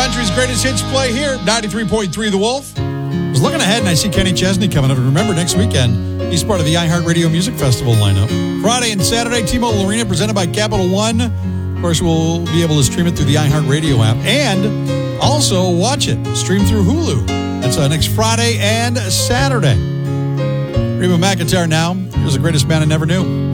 Country's greatest hits play here, 93.3 The Wolf. I was looking ahead and I see Kenny Chesney coming up. And remember, next weekend, he's part of the iHeartRadio Music Festival lineup. Friday and Saturday, T-Mobile Arena, presented by Capital One. Of course, we'll be able to stream it through the iHeartRadio app. And also watch it, stream through Hulu. That's next Friday and Saturday. Reba McEntire now. Here's the greatest man I never knew.